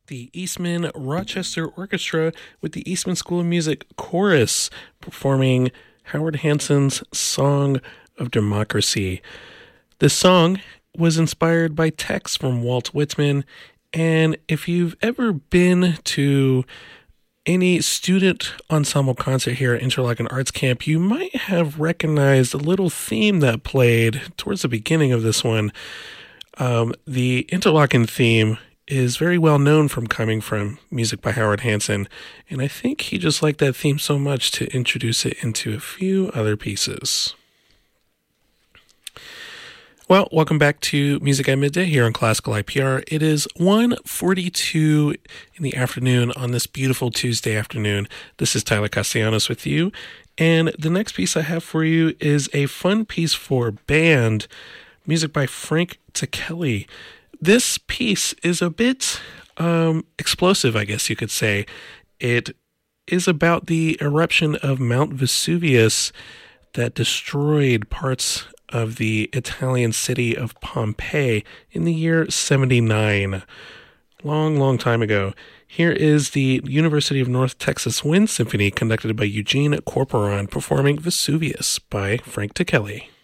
the Eastman Rochester Orchestra with the Eastman School of Music Chorus performing Howard Hanson's Song of Democracy. This song was inspired by texts from Walt Whitman, and if you've ever been to any student ensemble concert here at Interlochen Arts Camp, you might have recognized a little theme that played towards the beginning of this one. The Interlochen theme is very well known from coming from music by Howard Hanson, and I think he just liked that theme so much to introduce it into a few other pieces. Well, welcome back to Music at Midday here on Classical IPR. It is 1:42 in the afternoon on this beautiful Tuesday afternoon. This is Tyler Castellanos with you, and the next piece I have for you is a fun piece for band, music by Frank Ticheli. This piece is a bit explosive, I guess you could say. It is about the eruption of Mount Vesuvius that destroyed parts of the Italian city of Pompeii in the year 79. Long time ago. Here is the University of North Texas Wind Symphony conducted by Eugene Corporon performing Vesuvius by Frank Ticheli.